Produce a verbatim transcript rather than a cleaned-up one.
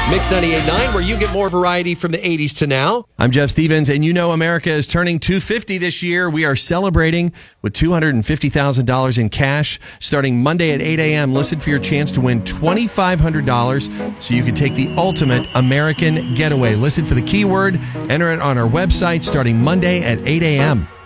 Mix ninety-eight point nine, where you get more variety from the eighties to now. I'm Jeff Stevens, and you know America is turning two hundred fifty this year. We are celebrating with two hundred fifty thousand dollars in cash starting Monday at eight a.m. Listen for your chance to win twenty-five hundred dollars so you can take the ultimate American getaway. Listen for the keyword, enter it on our website starting Monday at eight a.m.